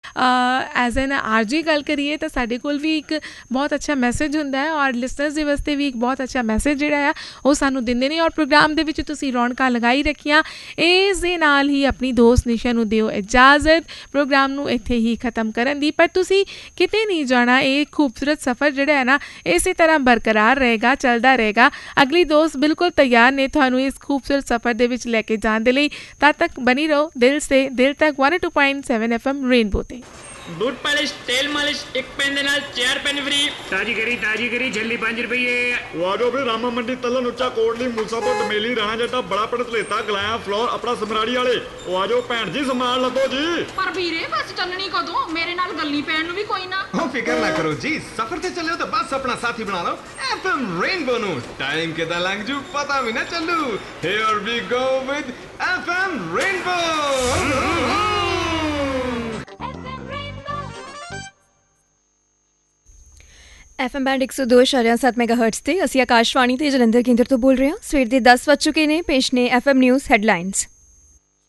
As an ਆਰਜੀ ਗੱਲ ਕਰੀਏ ਤਾਂ ਸਾਡੇ ਕੋਲ ਵੀ ਇੱਕ ਬਹੁਤ ਅੱਛਾ ਮੈਸੇਜ ਹੁੰਦਾ ਹੈ ਔਰ ਲਿਸਨਰਸ ਦੇ ਵਾਸਤੇ ਵੀ ਇੱਕ ਬਹੁਤ ਅੱਛਾ ਮੈਸੇਜ ਜਿਹੜਾ ਆ ਉਹ ਸਾਨੂੰ ਦਿੰਦੇ ਨੇ ਔਰ ਪ੍ਰੋਗਰਾਮ ਦੇ ਵਿੱਚ ਤੁਸੀਂ ਰੌਣਕਾਂ ਲਗਾਈ ਰੱਖੀਆਂ। ਇਸ ਦੇ ਨਾਲ ਹੀ ਆਪਣੀ ਦੋਸਤ ਨਿਸ਼ਾ ਨੂੰ ਦਿਓ ਇਜਾਜ਼ਤ ਪ੍ਰੋਗਰਾਮ ਨੂੰ ਇੱਥੇ ਹੀ ਖ਼ਤਮ ਕਰਨ ਦੀ। ਪਰ ਤੁਸੀਂ ਕਿਤੇ ਨਹੀਂ ਜਾਣਾ, ਇਹ ਖੂਬਸੂਰਤ ਸਫ਼ਰ ਜਿਹੜਾ ਹੈ ਨਾ ਇਸੇ ਤਰ੍ਹਾਂ ਬਰਕਰਾਰ ਰਹੇਗਾ, ਚੱਲਦਾ ਰਹੇਗਾ। ਅਗਲੀ ਦੋਸਤ ਬਿਲਕੁਲ ਤਿਆਰ ਨੇ ਤੁਹਾਨੂੰ ਇਸ ਖੂਬਸੂਰਤ ਸਫ਼ਰ ਦੇ ਵਿੱਚ ਲੈ ਕੇ ਜਾਣ ਦੇ ਲਈ। ਤਦ ਤੱਕ ਬਣੀ ਰਹੋ ਦਿਲ ਸੇ ਦਿਲ ਤੱਕ 102.7 FM ਰੇਨਬੋ ਤੇ। दूध पालिश तेल मालिश एक पेन दे नाल चेयर पेन फ्री। ताजी करी झल्ली 5 रुपये। वाजो भी रामा मंडी तलन उच्चा कोटली मूसा तो डमेली राणा जट्टा बड़ा पिंड धलेता गलाया फ्लोर अपना समराड़ी वाले। वाजो भैन जी संभाल लदो जी। पर वीरे बस चलनी कदों मेरे नाल गल्ली पैण नूं भी कोई ना। हो फिकर ना करो जी, सफर ते चले हो तो बस अपना साथी बना लो FM रेनबो नु। टाइम के दा लंघ जू पता भी ना चलू। Here we go with FM rainbow. FM band 102.7 ਮੈਗਾਹਰਟਜ਼ ਤੇ ਅਸੀਂ ਆਕਾਸ਼ਵਾਣੀ ਤੇ ਜਲੰਧਰ ਕੇਂਦਰ ਤੋਂ ਬੋਲ ਰਹੇ ਹਾਂ। ਸਵੇਰ ਦੇ 10 ਵੱਜ ਚੁੱਕੇ ਨੇ। ਪੇਸ਼ ਨੇ FM ਨਿਊਜ਼ ਹੈਡਲਾਈਨਸ।